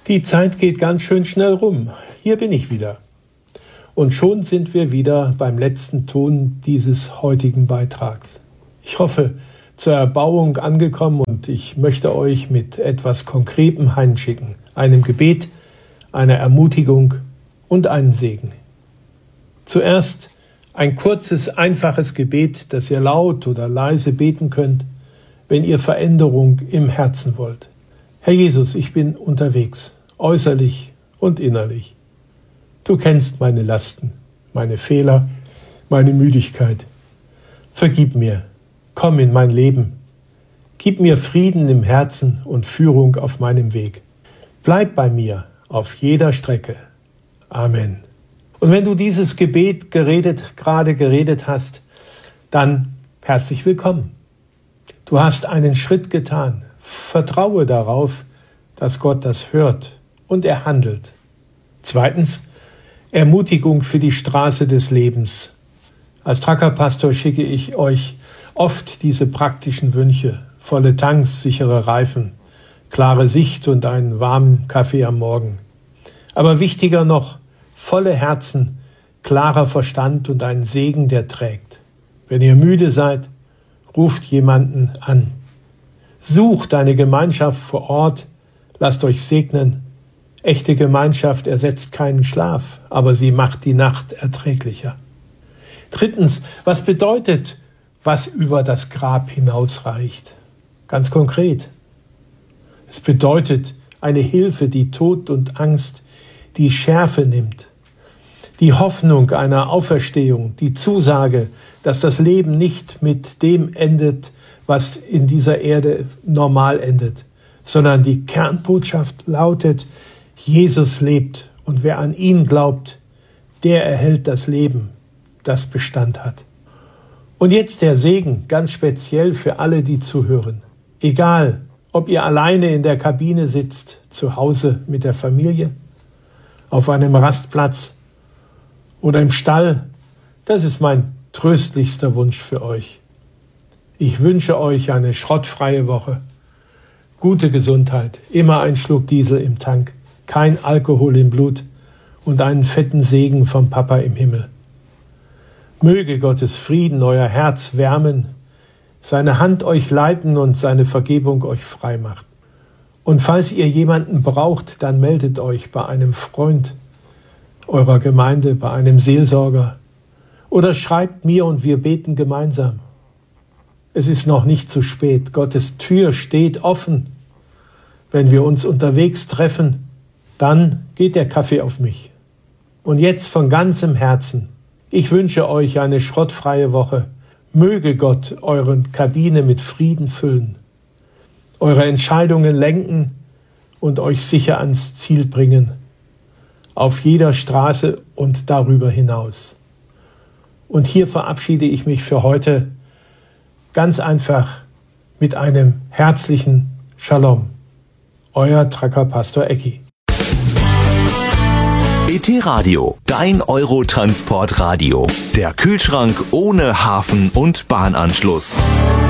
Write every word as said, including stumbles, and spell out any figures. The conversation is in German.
Die Zeit geht ganz schön schnell rum. Hier bin ich wieder. Und schon sind wir wieder beim letzten Ton dieses heutigen Beitrags. Ich hoffe, zur Erbauung angekommen, und ich möchte euch mit etwas Konkretem heimschicken. Einem Gebet, einer Ermutigung und einen Segen. Zuerst ein kurzes, einfaches Gebet, das ihr laut oder leise beten könnt, wenn ihr Veränderung im Herzen wollt. Herr Jesus, ich bin unterwegs, äußerlich und innerlich. Du kennst meine Lasten, meine Fehler, meine Müdigkeit. Vergib mir, komm in mein Leben. Gib mir Frieden im Herzen und Führung auf meinem Weg. Bleib bei mir auf jeder Strecke. Amen. Und wenn du dieses Gebet geredet, gerade geredet hast, dann herzlich willkommen. Du hast einen Schritt getan. Vertraue darauf, dass Gott das hört und er handelt. Zweitens, Ermutigung für die Straße des Lebens. Als Truckerpastor schicke ich euch oft diese praktischen Wünsche: volle Tanks, sichere Reifen, klare Sicht und einen warmen Kaffee am Morgen. Aber wichtiger noch, volle Herzen, klarer Verstand und einen Segen, der trägt. Wenn ihr müde seid, ruft jemanden an. Sucht eine Gemeinschaft vor Ort, lasst euch segnen. Echte Gemeinschaft ersetzt keinen Schlaf, aber sie macht die Nacht erträglicher. Drittens, was bedeutet, was über das Grab hinausreicht? Ganz konkret. Es bedeutet eine Hilfe, die Tod und Angst, die Schärfe nimmt. Die Hoffnung einer Auferstehung, die Zusage, dass das Leben nicht mit dem endet, was in dieser Erde normal endet, sondern die Kernbotschaft lautet: Jesus lebt, und wer an ihn glaubt, der erhält das Leben, das Bestand hat. Und jetzt der Segen, ganz speziell für alle, die zuhören. Egal, ob ihr alleine in der Kabine sitzt, zu Hause mit der Familie, auf einem Rastplatz oder im Stall, das ist mein tröstlichster Wunsch für euch. Ich wünsche euch eine schrottfreie Woche, gute Gesundheit, immer ein Schluck Diesel im Tank, kein Alkohol im Blut und einen fetten Segen vom Papa im Himmel. Möge Gottes Frieden euer Herz wärmen, seine Hand euch leiten und seine Vergebung euch frei macht. Und falls ihr jemanden braucht, dann meldet euch bei einem Freund eurer Gemeinde, bei einem Seelsorger, oder schreibt mir und wir beten gemeinsam. Es ist noch nicht zu spät. Gottes Tür steht offen. Wenn wir uns unterwegs treffen, dann geht der Kaffee auf mich. Und jetzt von ganzem Herzen: Ich wünsche euch eine schrottfreie Woche. Möge Gott eure Kabine mit Frieden füllen, eure Entscheidungen lenken und euch sicher ans Ziel bringen, auf jeder Straße und darüber hinaus. Und hier verabschiede ich mich für heute ganz einfach mit einem herzlichen Shalom. Euer Truckerpastor Ecki. B T Radio, dein Eurotransport-Radio. Der Kühlschrank ohne Hafen- und Bahnanschluss.